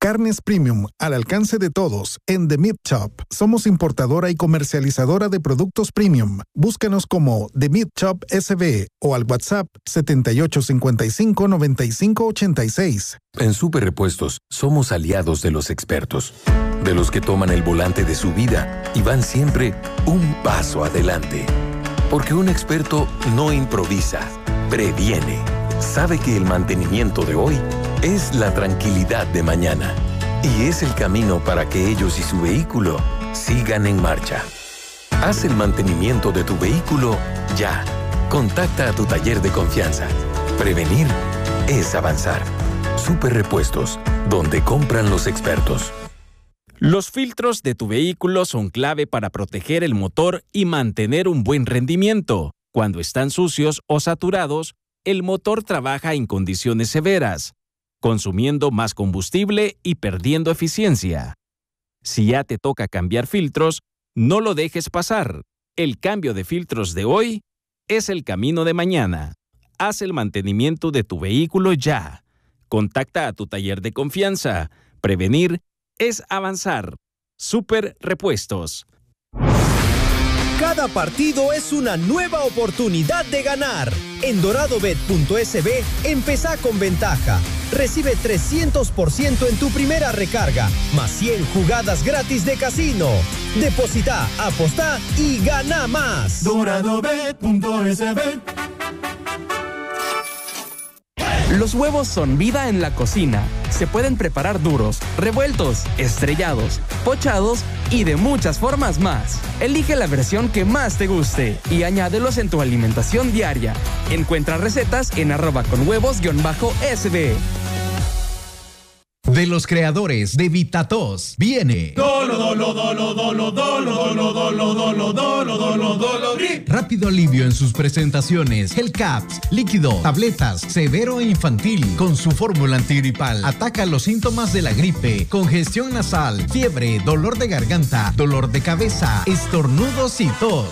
Carnes premium al alcance de todos en The Meat Shop. Somos importadora y comercializadora de productos premium. Búscanos como The Meat Shop SB o al WhatsApp 7855-9586. En Super Repuestos somos aliados de los expertos, de los que toman el volante de su vida y van siempre un paso adelante. Porque un experto no improvisa, previene. Sabe que el mantenimiento de hoy es la tranquilidad de mañana y es el camino para que ellos y su vehículo sigan en marcha. Haz el mantenimiento de tu vehículo ya. Contacta a tu taller de confianza. Prevenir es avanzar. Super Repuestos, donde compran los expertos. Los filtros de tu vehículo son clave para proteger el motor y mantener un buen rendimiento. Cuando están sucios o saturados, el motor trabaja en condiciones severas, consumiendo más combustible y perdiendo eficiencia. Si ya te toca cambiar filtros, no lo dejes pasar. El cambio de filtros de hoy es el camino de mañana. Haz el mantenimiento de tu vehículo ya. Contacta a tu taller de confianza. Prevenir es avanzar. Super Repuestos. Cada partido es una nueva oportunidad de ganar. En doradobet.sb, empezá con ventaja. Recibe 300% en tu primera recarga, más 100 jugadas gratis de casino. Depositá, apostá y gana más. Doradobet.sb. Los huevos son vida en la cocina. Se pueden preparar duros, revueltos, estrellados, pochados y de muchas formas más. Elige la versión que más te guste y añádelos en tu alimentación diaria. Encuentra recetas en @conhuevos_sb. De los creadores de VitaTos viene Grip. rápido alivio en sus presentaciones. Gel Caps, líquido, tabletas, severo e infantil. Con su fórmula antigripal ataca los síntomas de la gripe, congestión nasal, fiebre, dolor de garganta, dolor de cabeza, estornudos y tos.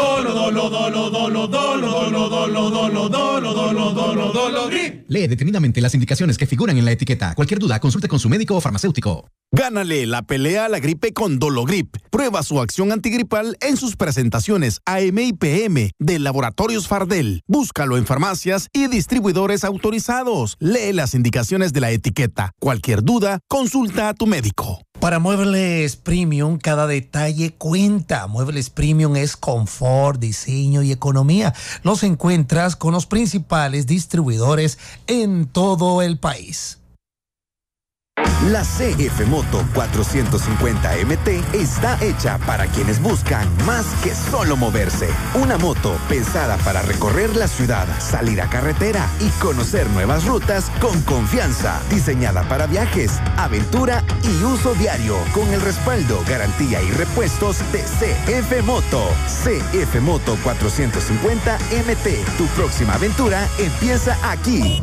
Grip. Lee detenidamente las indicaciones que figuran en la etiqueta. Cualquier duda, consulte con su médico o farmacéutico. Gánale la pelea a la gripe con Dologrip. Prueba su acción antigripal en sus presentaciones AM y PM de Laboratorios Fardel. Búscalo en farmacias y distribuidores autorizados. Lee las indicaciones de la etiqueta. Cualquier duda, consulta a tu médico. Para Muebles Premium, cada detalle cuenta. Muebles Premium es confort, diseño y economía. Los encuentras con los principales distribuidores en todo el país. La CF Moto 450 MT está hecha para quienes buscan más que solo moverse. Una moto pensada para recorrer la ciudad, salir a carretera y conocer nuevas rutas con confianza. Diseñada para viajes, aventura y uso diario, con el respaldo, garantía y repuestos de CF Moto. CF Moto 450 MT. Tu próxima aventura empieza aquí.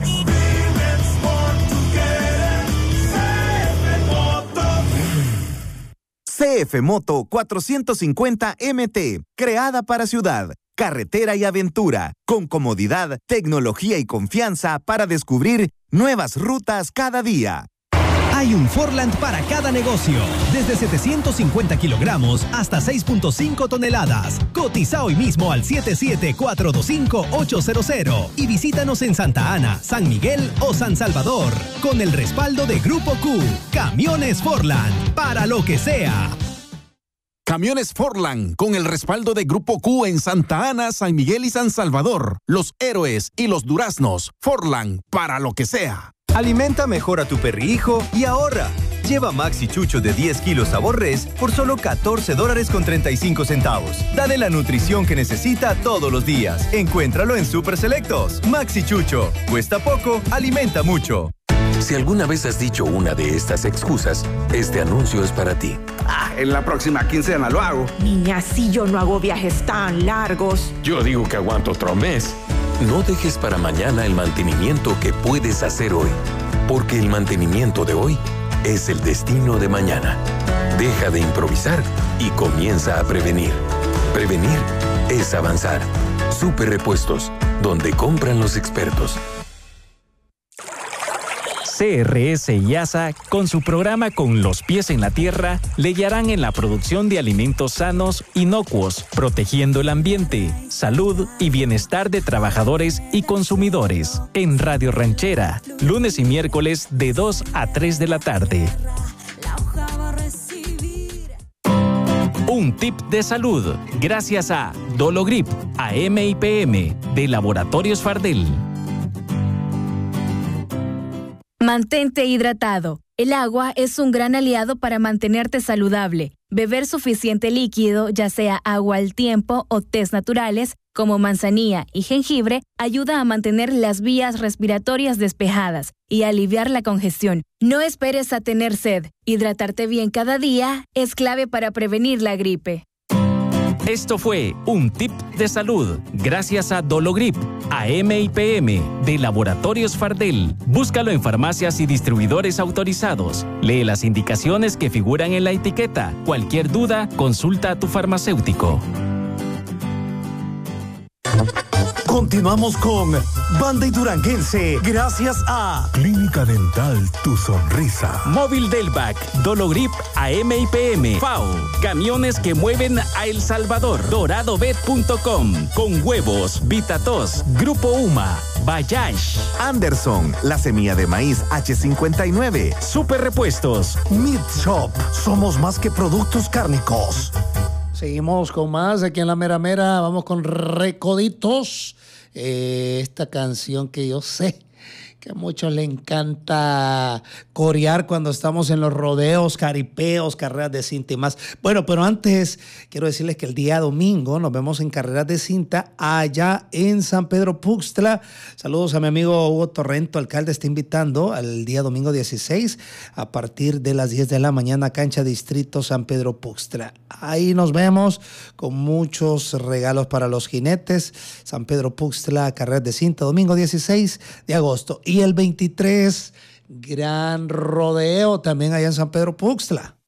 CF Moto 450 MT, creada para ciudad, carretera y aventura, con comodidad, tecnología y confianza para descubrir nuevas rutas cada día. Hay un Forland para cada negocio, desde 750 kilogramos hasta 6.5 toneladas. Cotiza hoy mismo al 77-425-800 y visítanos en Santa Ana, San Miguel o San Salvador, con el respaldo de Grupo Q. Camiones Forland, para lo que sea. Camiones Forland, con el respaldo de Grupo Q en Santa Ana, San Miguel y San Salvador. Los héroes y los duraznos. Forland, para lo que sea. Alimenta mejor a tu perrihijo y ahorra. Lleva Maxi Chucho de 10 kilos sabor res por solo $14.35. Dale la nutrición que necesita todos los días. Encuéntralo en Super Selectos. Maxi Chucho. Cuesta poco, alimenta mucho. Si alguna vez has dicho una de estas excusas, este anuncio es para ti. En la próxima quincena lo hago. Niña, si yo no hago viajes tan largos. Yo digo que aguanto otro mes. No dejes para mañana el mantenimiento que puedes hacer hoy, porque el mantenimiento de hoy es el destino de mañana. Deja de improvisar y comienza a prevenir. Prevenir es avanzar. Super Repuestos, donde compran los expertos. CRS y ASA, con su programa Con los pies en la tierra, le guiarán en la producción de alimentos sanos, inocuos, protegiendo el ambiente, salud y bienestar de trabajadores y consumidores. En Radio Ranchera, lunes y miércoles de 2 a 3 de la tarde. Un tip de salud, gracias a Dologrip, AM y PM, de Laboratorios Fardel. Mantente hidratado. El agua es un gran aliado para mantenerte saludable. Beber suficiente líquido, ya sea agua al tiempo o tés naturales, como manzanilla y jengibre, ayuda a mantener las vías respiratorias despejadas y aliviar la congestión. No esperes a tener sed. Hidratarte bien cada día es clave para prevenir la gripe. Esto fue un tip de salud, gracias a Dologrip, AM y PM, de Laboratorios Fardel. Búscalo en farmacias y distribuidores autorizados. Lee las indicaciones que figuran en la etiqueta. Cualquier duda, consulta a tu farmacéutico. Continuamos con Banda y Duranguense, gracias a Clínica Dental Tu Sonrisa, Móvil Delvac, Dologrip, AM y PM, FAO, camiones que mueven a El Salvador, doradobet.com, Con Huevos, Vitatos, Grupo UMA, Bayash, Anderson, la semilla de maíz H59, Super Repuestos, Meat Shop, somos más que productos cárnicos. Seguimos con más aquí en La Mera Mera. Vamos con Recoditos. Esta canción que yo sé que a muchos le encanta corear cuando estamos en los rodeos, caripeos, carreras de cinta y más. Bueno, pero antes quiero decirles que el día domingo nos vemos en carreras de cinta allá en San Pedro Puxtla. Saludos a mi amigo Hugo Torrento, alcalde, está invitando al día domingo 16 a partir de las 10 de la mañana, cancha Distrito San Pedro Puxtla. Ahí nos vemos con muchos regalos para los jinetes. San Pedro Puxtla, carreras de cinta, domingo 16 de agosto. Y el 23, gran rodeo también allá en San Pedro Puxtla.